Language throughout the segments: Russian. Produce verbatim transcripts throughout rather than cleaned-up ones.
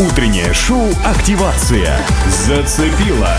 Утреннее шоу «Активация». Зацепила.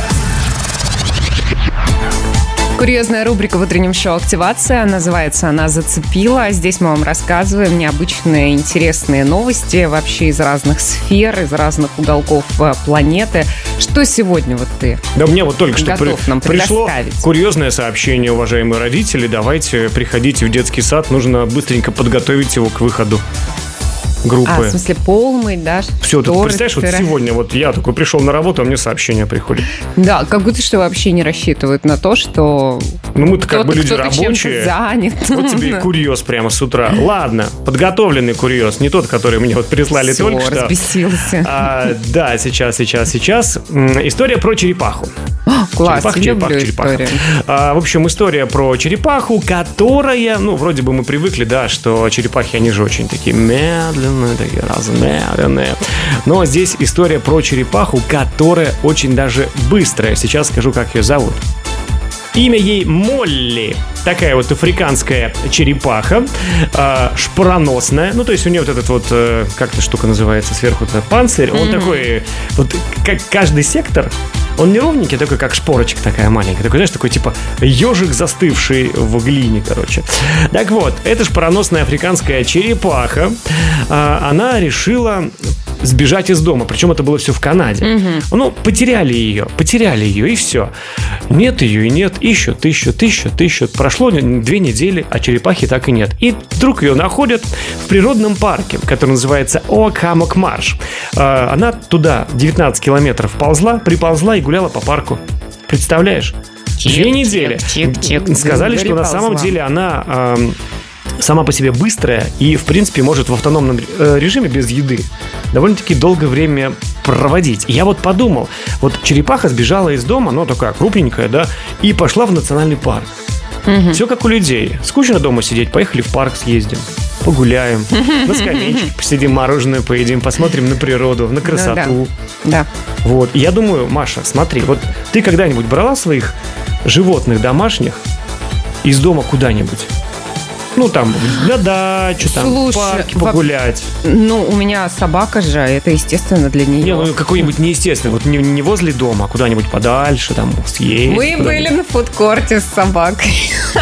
Курьезная рубрика в утреннем шоу «Активация». Называется она «Зацепила». Здесь мы вам рассказываем необычные, интересные новости вообще из разных сфер, из разных уголков планеты. Что сегодня вот ты Да мне вот только что при... нам пришло курьезное сообщение, уважаемые родители. Давайте приходите в детский сад, нужно быстренько подготовить его к выходу группы. А, в смысле, пол мыть, да? Все, ты представляешь, вот сегодня вот я такой пришел на работу, а мне сообщение приходит. Да, как будто что вообще не рассчитывают на то, что ну мы-то как бы люди рабочие. Занят. Вот тебе и курьез прямо с утра. Ладно, подготовленный курьез, не тот, который мне вот прислали Все, только что. разбесился. А, да, сейчас, сейчас, сейчас. История про черепаху. Класс, черепаха, люблю черепаха, черепаха. А, в общем, история про черепаху, которая, ну, вроде бы мы привыкли, да, что черепахи, они же очень такие медленные, такие размеренные. Но здесь история про черепаху, которая очень даже быстрая. Сейчас скажу, как ее зовут. Имя ей Молли. Такая вот африканская черепаха, э, шпороносная. Ну, то есть у нее вот этот вот, э, как эта штука называется, сверху-то панцирь. Он mm-hmm. такой, вот как каждый сектор, он не ровненький, такой как шпорочка такая маленькая. Такой, знаешь, такой типа ежик, застывший в глине, короче. Так вот, эта шпороносная африканская черепаха, э, она решила сбежать из дома. Причем это было все в Канаде. Mm-hmm. Ну, потеряли ее, потеряли ее, и все. Нет ее и нет. Ищут, ищут, ищут, ищут. Прошло две недели, а черепахи так и нет. И вдруг ее находят в природном парке, который называется Оакамок Марш. Она туда девятнадцать километров ползла, приползла и гуляла по парку. Представляешь? Чик, две недели. Чик, чик, чик. Сказали, что на самом деле она... Э, сама по себе быстрая и, в принципе, может в автономном режиме без еды довольно-таки долгое время проводить. И я вот подумал, вот черепаха сбежала из дома, ну, такая крупненькая, да, и пошла в национальный парк. Угу. Все как у людей. Скучно дома сидеть, поехали в парк съездим, погуляем, на скамеечке посидим, мороженое поедим, посмотрим на природу, на красоту. Да. Вот. И я думаю, Маша, смотри, вот ты когда-нибудь брала своих животных домашних из дома куда-нибудь? Ну, там, на дачу, там, Слушай, в парке погулять. Во... Ну, у меня собака же, это естественно для нее. Не, ну, какой-нибудь неестественный. Вот не, не возле дома, а куда-нибудь подальше, там, съесть. Мы были на фудкорте с собакой.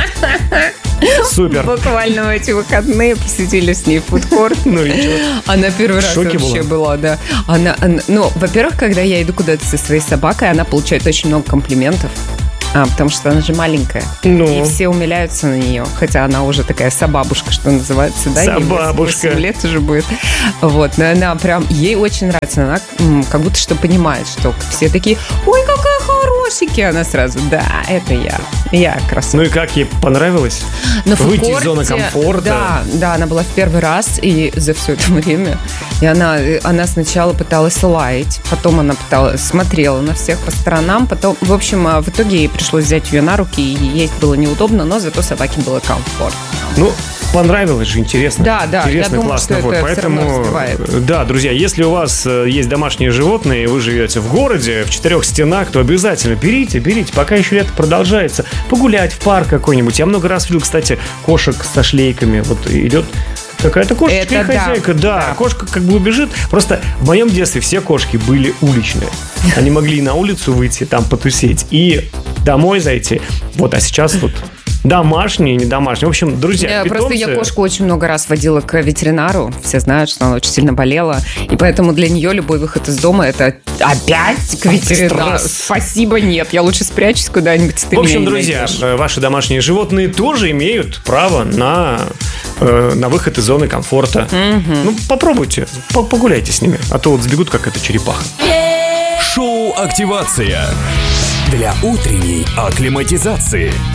Супер. Буквально в эти выходные посетили с ней фудкорт. Ну и что? Она первый раз вообще была, да. Она, ну, во-первых, когда я иду куда-то со своей собакой, она получает очень много комплиментов. А, потому что она же маленькая. Ну. И все умиляются на нее. Хотя она уже такая собабушка, что называется, да? Собабушка. восемь лет уже будет. Вот, но она прям, ей очень нравится. Она м, как будто что понимает, что все такие, ой, какая хорошенькая. Она сразу, да, это я. Я красотка. Ну и как ей понравилось? На выйти фудкорте, из зоны комфорта? Да, да, она была в первый раз и за все это время. И она, она сначала пыталась лаять, потом она пыталась, смотрела на всех по сторонам, потом, в общем, в итоге ей пришлось взять ее на руки, и есть было неудобно, но зато собаке было комфортно. Ну, понравилось же, интересно. Да, да, интересно, я думаю, классно. что вот. это Поэтому, да, друзья, если у вас есть домашние животные, и вы живете в городе, в четырех стенах, то обязательно берите, берите, пока еще лето продолжается, погулять в парк какой-нибудь. Я много раз видел, кстати, кошек со шлейками. Вот идет какая-то кошечка и хозяйка. Да. Да, кошка как бы убежит. Просто в моем детстве все кошки были уличные. Они могли и на улицу выйти, там потусить, и домой зайти. Вот, а сейчас вот домашние, не домашние. В общем, друзья, я, питомцы... Просто я кошку очень много раз водила к ветеринару. Все знают, что она очень сильно болела. И поэтому для нее любой выход из дома — это опять к ветеринару. Стресс. Спасибо, нет. Я лучше спрячусь куда-нибудь. В общем, друзья, найдешь. Ваши домашние животные тоже имеют право на, э, на выход из зоны комфорта. Угу. Ну, попробуйте, погуляйте с ними. А то вот сбегут, как эта черепаха. Шоу «Активация» для утренней акклиматизации.